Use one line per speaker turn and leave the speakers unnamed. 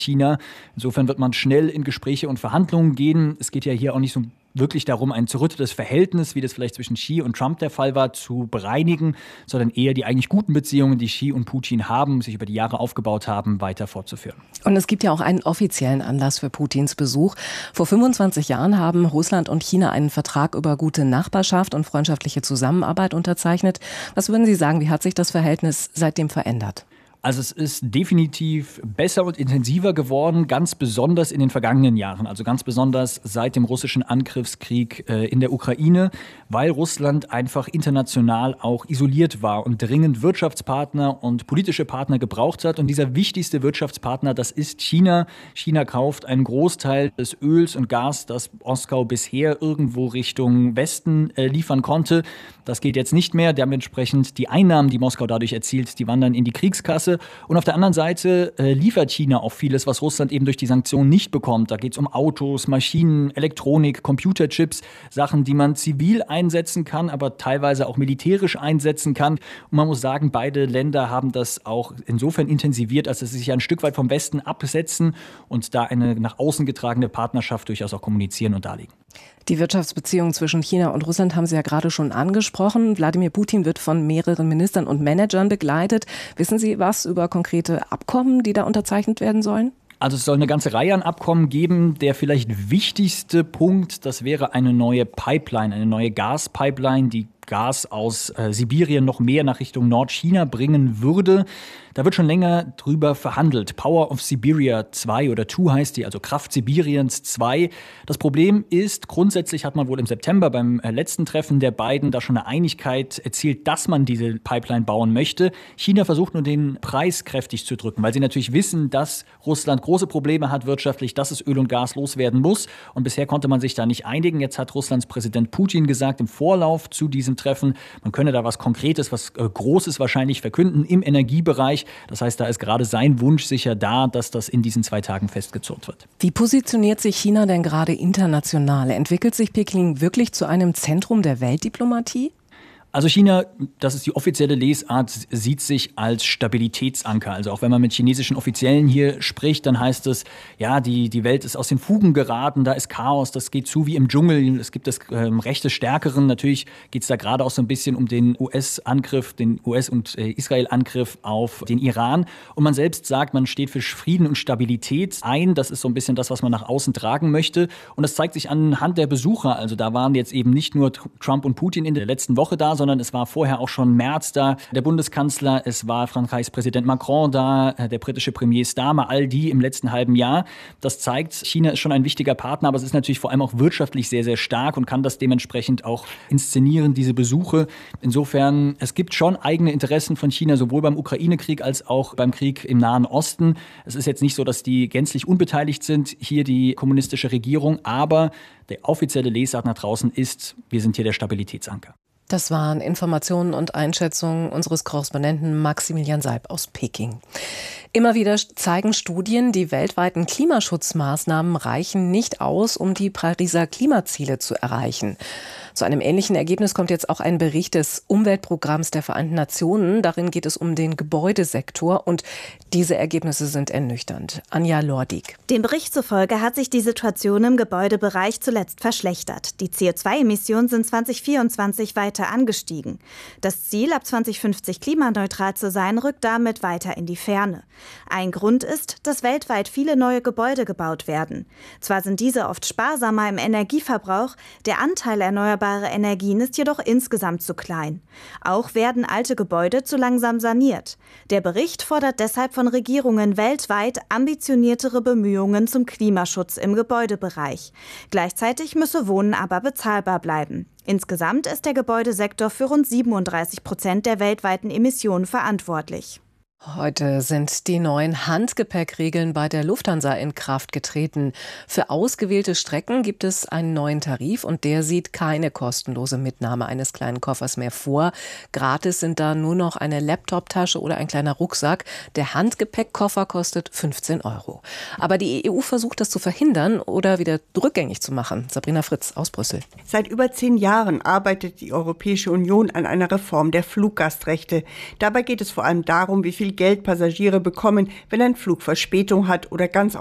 China. Insofern wird man schnell in Gespräche und Verhandlungen gehen. Es geht ja hier auch nicht so wirklich darum, ein zerrüttetes Verhältnis, wie das vielleicht zwischen Xi und Trump der Fall war, zu bereinigen, sondern eher die eigentlich guten Beziehungen, die Xi und Putin haben, sich über die Jahre aufgebaut haben, weiter fortzuführen.
Und es gibt ja auch einen offiziellen Anlass für Putins Besuch. Vor 25 Jahren haben Russland und China einen Vertrag über gute Nachbarschaft und freundschaftliche Zusammenarbeit unterzeichnet. Was würden Sie sagen, wie hat sich das Verhältnis seitdem verändert?
Also es ist definitiv besser und intensiver geworden, ganz besonders in den vergangenen Jahren. Also ganz besonders seit dem russischen Angriffskrieg in der Ukraine, weil Russland einfach international auch isoliert war und dringend Wirtschaftspartner und politische Partner gebraucht hat. Und dieser wichtigste Wirtschaftspartner, das ist China. China kauft einen Großteil des Öls und Gas, das Moskau bisher irgendwo Richtung Westen liefern konnte. Das geht jetzt nicht mehr. Dementsprechend die Einnahmen, die Moskau dadurch erzielt, die wandern in die Kriegskasse. Und auf der anderen Seite liefert China auch vieles, was Russland eben durch die Sanktionen nicht bekommt. Da geht es um Autos, Maschinen, Elektronik, Computerchips, Sachen, die man zivil einsetzen kann, aber teilweise auch militärisch einsetzen kann. Und man muss sagen, beide Länder haben das auch insofern intensiviert, als dass sie sich ein Stück weit vom Westen absetzen und da eine nach außen getragene Partnerschaft durchaus auch kommunizieren und darlegen.
Die Wirtschaftsbeziehungen zwischen China und Russland haben Sie ja gerade schon angesprochen. Wladimir Putin wird von mehreren Ministern und Managern begleitet. Wissen Sie was über konkrete Abkommen, die da unterzeichnet werden sollen?
Also es soll eine ganze Reihe an Abkommen geben. Der vielleicht wichtigste Punkt, das wäre eine neue Pipeline, eine neue Gaspipeline, die Gas aus Sibirien noch mehr nach Richtung Nordchina bringen würde. Da wird schon länger drüber verhandelt. Power of Siberia 2 oder 2 heißt die, also Kraft Sibiriens 2. Das Problem ist, grundsätzlich hat man wohl im September beim letzten Treffen der beiden da schon eine Einigkeit erzielt, dass man diese Pipeline bauen möchte. China versucht nur den Preis kräftig zu drücken, weil sie natürlich wissen, dass Russland große Probleme hat wirtschaftlich, dass es Öl und Gas loswerden muss. Und bisher konnte man sich da nicht einigen. Jetzt hat Russlands Präsident Putin gesagt, im Vorlauf zu diesem Treffen, man könne da was Konkretes, was Großes wahrscheinlich verkünden im Energiebereich. Das heißt, da ist gerade sein Wunsch sicher da, dass das in diesen 2 Tagen festgezurrt wird.
Wie positioniert sich China denn gerade international? Entwickelt sich Peking wirklich zu einem Zentrum der Weltdiplomatie?
Also China, das ist die offizielle Lesart, sieht sich als Stabilitätsanker. Also auch wenn man mit chinesischen Offiziellen hier spricht, dann heißt es, ja, die Welt ist aus den Fugen geraten, da ist Chaos, das geht zu wie im Dschungel, es gibt das Recht des Stärkeren. Natürlich geht es da gerade auch so ein bisschen um den US-Angriff, den US- und Israel-Angriff auf den Iran. Und man selbst sagt, man steht für Frieden und Stabilität ein. Das ist so ein bisschen das, was man nach außen tragen möchte. Und das zeigt sich anhand der Besucher. Also da waren jetzt eben nicht nur Trump und Putin in der letzten Woche da, sondern es war vorher auch schon Merz da, der Bundeskanzler, es war Frankreichs Präsident Macron da, der britische Premier Starmer, all die im letzten halben Jahr. Das zeigt, China ist schon ein wichtiger Partner, aber es ist natürlich vor allem auch wirtschaftlich sehr, sehr stark und kann das dementsprechend auch inszenieren, diese Besuche. Insofern, es gibt schon eigene Interessen von China, sowohl beim Ukraine-Krieg als auch beim Krieg im Nahen Osten. Es ist jetzt nicht so, dass die gänzlich unbeteiligt sind, hier die kommunistische Regierung, aber der offizielle Lesart nach draußen ist, wir sind hier der Stabilitätsanker.
Das waren Informationen und Einschätzungen unseres Korrespondenten Maximilian Seib aus Peking. Immer wieder zeigen Studien, die weltweiten Klimaschutzmaßnahmen reichen nicht aus, um die Pariser Klimaziele zu erreichen. Zu einem ähnlichen Ergebnis kommt jetzt auch ein Bericht des Umweltprogramms der Vereinten Nationen. Darin geht es um den Gebäudesektor und diese Ergebnisse sind ernüchternd. Anja Lordig.
Dem Bericht zufolge hat sich die Situation im Gebäudebereich zuletzt verschlechtert. Die CO2-Emissionen sind 2024 weiter angestiegen. Das Ziel, ab 2050 klimaneutral zu sein, rückt damit weiter in die Ferne. Ein Grund ist, dass weltweit viele neue Gebäude gebaut werden. Zwar sind diese oft sparsamer im Energieverbrauch, der Anteil erneuerbarer Energien ist jedoch insgesamt zu klein. Auch werden alte Gebäude zu langsam saniert. Der Bericht fordert deshalb von Regierungen weltweit ambitioniertere Bemühungen zum Klimaschutz im Gebäudebereich. Gleichzeitig müsse Wohnen aber bezahlbar bleiben. Insgesamt ist der Gebäudesektor für rund 37% der weltweiten Emissionen verantwortlich.
Heute sind die neuen Handgepäckregeln bei der Lufthansa in Kraft getreten. Für ausgewählte Strecken gibt es einen neuen Tarif und der sieht keine kostenlose Mitnahme eines kleinen Koffers mehr vor. Gratis sind da nur noch eine Laptoptasche oder ein kleiner Rucksack. Der Handgepäckkoffer kostet 15 €. Aber die EU versucht das zu verhindern oder wieder rückgängig zu machen. Sabrina Fritz aus Brüssel.
Seit über 10 Jahren arbeitet die Europäische Union an einer Reform der Fluggastrechte. Dabei geht es vor allem darum, wie viel viel Geld Passagiere bekommen, wenn ein Flug Verspätung hat oder ganz